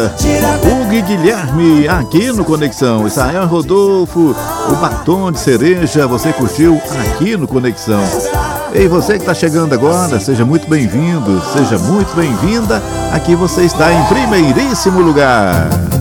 Hugo e Guilherme aqui no Conexão. Israel Rodolfo, o batom de cereja, você curtiu aqui no Conexão. Ei, você que está chegando agora, seja muito bem-vindo, seja muito bem-vinda. Aqui você está em primeiríssimo lugar.